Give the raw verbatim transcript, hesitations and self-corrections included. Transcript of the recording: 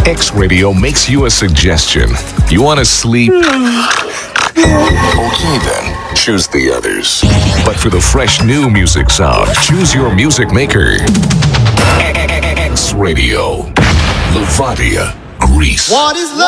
X Radio makes you a suggestion. You want to sleep? Okay then, choose the others. But for the fresh new music sound, choose your music maker. X Radio, Levadia, Greece. What is love?